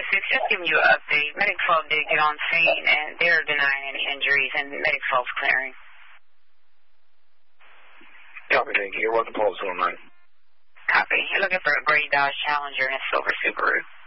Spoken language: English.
just giving you an update. Medic 12 did get on scene, and they're denying any injuries, and Medic 12's clearing. Copy, thank you. You're welcome, Pulse 09. Copy. You're looking for a gray Dodge Challenger and a silver Subaru.